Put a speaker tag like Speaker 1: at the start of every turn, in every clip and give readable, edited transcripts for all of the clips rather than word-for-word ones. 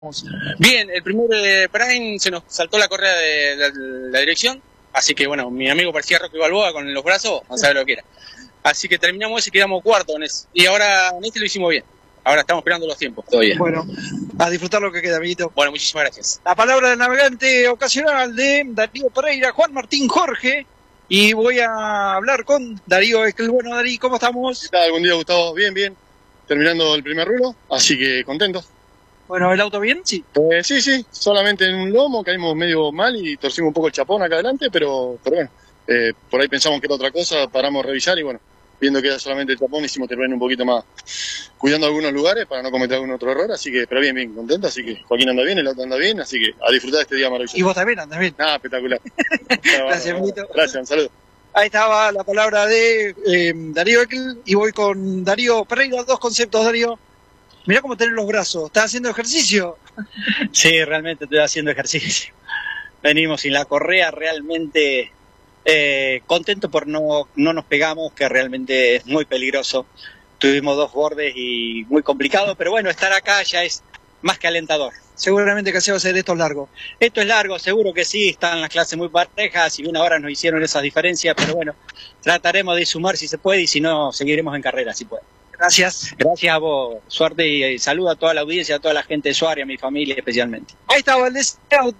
Speaker 1: Bien, el primer Prime se nos saltó la correa de la dirección, así que bueno, mi amigo parecía Rocky Balboa con los brazos, no sabe lo que era. Así que terminamos ese y quedamos cuarto en ese. Y ahora en este lo hicimos bien. Ahora estamos esperando los tiempos todavía.
Speaker 2: Bueno, a disfrutar lo que queda, amiguito.
Speaker 1: Bueno, muchísimas gracias.
Speaker 2: La palabra del navegante ocasional de Darío Pereira, Juan Martín Jorge. Y voy a hablar con Darío Esquel. Bueno, Darío, ¿cómo estamos?
Speaker 3: ¿Qué tal? Buen día, Gustavo. Bien, bien. Terminando el primer rulo, así que contento.
Speaker 2: Bueno, ¿el auto bien? Sí.
Speaker 3: Sí, solamente en un lomo caímos medio mal y torcimos un poco el chapón acá adelante, pero bueno, por ahí pensamos que era otra cosa, paramos a revisar y bueno, viendo que era solamente el chapón, hicimos terminar un poquito más, cuidando algunos lugares para no cometer algún otro error, así que, pero bien, contento, así que Joaquín anda bien, el auto anda bien, así que a disfrutar de este día maravilloso.
Speaker 2: Y vos también andas bien.
Speaker 3: Ah, espectacular.
Speaker 2: Gracias, amiguito.
Speaker 3: Gracias, un saludo.
Speaker 2: Ahí estaba la palabra de Darío Esquel y voy con Darío Pereira. Dos conceptos, Darío. Mirá cómo tenés los brazos. ¿Estás haciendo ejercicio?
Speaker 4: Sí, realmente estoy haciendo ejercicio. Venimos sin la correa, realmente contento por no nos pegamos, que realmente es muy peligroso. Tuvimos dos bordes y muy complicado, pero bueno, estar acá ya es más que alentador.
Speaker 2: Seguramente que se va a hacer esto largo.
Speaker 4: Esto es largo, seguro que sí, están las clases muy parejas, si bien ahora nos hicieron esas diferencias, pero bueno, trataremos de sumar si se puede y si no, seguiremos en carrera si puede.
Speaker 2: Gracias.
Speaker 4: Gracias a vos, suerte y saludo a toda la audiencia, a toda la gente de Suárez, a mi familia especialmente.
Speaker 2: Ahí estaba el deseo.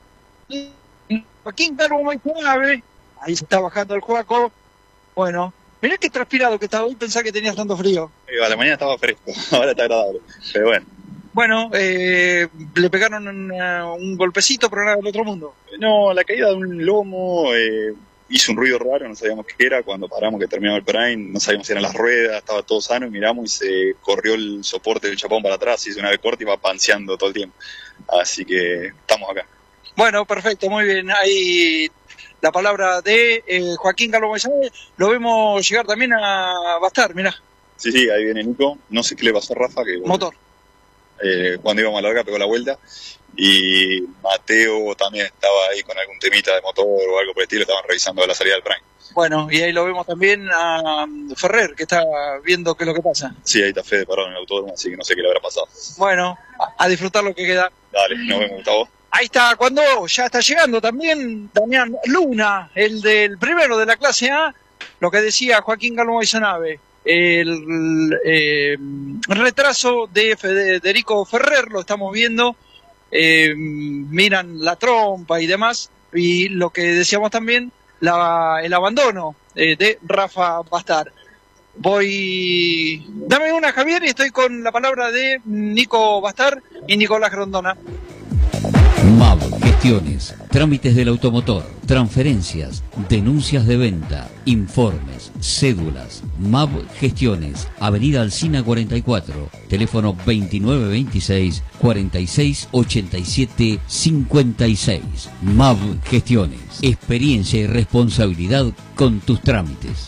Speaker 2: Joaquín Carlos Maicunave. Ahí se está bajando el Juaco. Bueno, mirá qué transpirado que estaba hoy, pensá que tenías tanto frío.
Speaker 5: A la mañana estaba fresco, ahora está agradable, pero bueno.
Speaker 2: Bueno, le pegaron un golpecito, pero nada del otro mundo.
Speaker 5: No, la caída de un lomo hizo un ruido raro, no sabíamos qué era. Cuando paramos, que terminaba el Prime, no sabíamos si eran las ruedas, estaba todo sano y miramos y se corrió el soporte del chapón para atrás, hizo una vez corta y va panseando todo el tiempo. Así que estamos acá.
Speaker 2: Bueno, perfecto, muy bien. Ahí la palabra de Joaquín Carlos Maicunave. Lo vemos llegar también a Bastar, mirá.
Speaker 5: Sí, ahí viene Nico. No sé qué le pasó a Rafa, que
Speaker 2: Motor.
Speaker 5: Cuando íbamos a larga pegó la vuelta y Mateo también estaba ahí con algún temita de motor o algo por el estilo, estaban revisando la salida del Prime.
Speaker 2: Bueno, y ahí lo vemos también a Ferrer, que está viendo qué es lo que pasa.
Speaker 5: Sí, ahí está Fede parado en el autódromo, así que no sé qué le habrá pasado.
Speaker 2: Bueno, a disfrutar lo que queda.
Speaker 5: Dale, nos vemos, Gustavo.
Speaker 2: Ahí está, cuando ya está llegando también Damián Luna, el del primero de la clase A, lo que decía Joaquín Carlos Maicunave. El retraso de Federico Ferrer, lo estamos viendo, miran la trompa y demás, y lo que decíamos también, el abandono de Rafa Bastar. Dame una, Javier, y estoy con la palabra de Nico Bastar y Nicolás Grondona.
Speaker 6: MAB Gestiones, trámites del automotor, transferencias, denuncias de venta, informes, cédulas. MAB Gestiones, Avenida Alsina 44, teléfono 2926 4687 56. MAB Gestiones, experiencia y responsabilidad con tus trámites.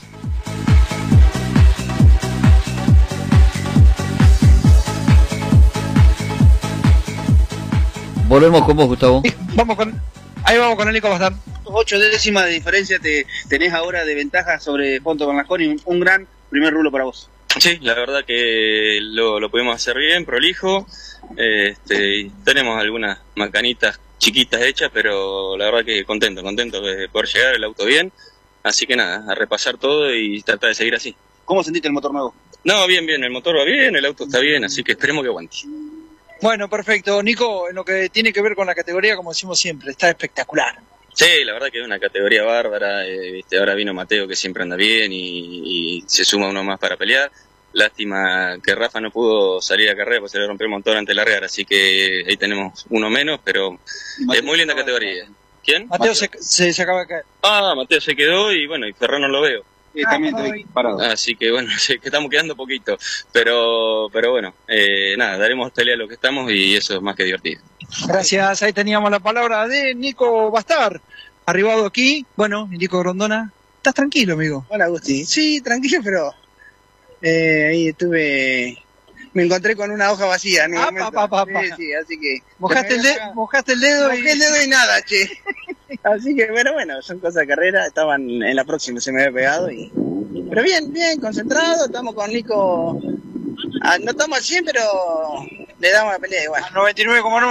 Speaker 6: Volvemos con vos, Gustavo.
Speaker 2: Ahí vamos con el Nico Bastar.
Speaker 7: 8 décimas de diferencia tenés ahora de ventaja sobre Ponto Bernasconi, un gran primer rulo para vos.
Speaker 8: Sí, la verdad que lo pudimos hacer bien, prolijo. Y tenemos algunas macanitas chiquitas hechas, pero la verdad que contento de poder llegar el auto bien. Así que nada, a repasar todo y tratar de seguir así.
Speaker 7: ¿Cómo sentiste el motor nuevo?
Speaker 8: No, bien, el motor va bien, el auto está bien, así que esperemos que aguante.
Speaker 2: Bueno, perfecto. Nico, en lo que tiene que ver con la categoría, como decimos siempre, está espectacular.
Speaker 8: Sí, la verdad que es una categoría bárbara. Ahora vino Mateo, que siempre anda bien, y se suma uno más para pelear. Lástima que Rafa no pudo salir a carrera porque se le rompió el motor antes de largar, así que ahí tenemos uno menos, pero es muy linda categoría. ¿Quién?
Speaker 2: Mateo se acaba de caer.
Speaker 8: Ah, Mateo se quedó y bueno, y Ferran no lo veo.
Speaker 7: También estoy parado.
Speaker 8: Así que bueno, sí, que estamos quedando poquito, pero bueno, nada, daremos pelea a lo que estamos y eso es más que divertido.
Speaker 2: Gracias, ahí teníamos la palabra de Nico Bastar, arribado aquí. Bueno, Nico Grondona, ¿estás tranquilo, amigo?
Speaker 7: Hola, Agustín. Sí, tranquilo, pero ahí me encontré con una hoja vacía en un momento. Sí, así que...
Speaker 2: Mojaste el dedo
Speaker 7: Mojé el dedo y nada, che. Así que bueno, son cosas de carrera, estaban en la próxima, se me había pegado pero bien, concentrado, estamos con Nico, no estamos al 100, pero le damos la pelea igual.
Speaker 2: 99,9.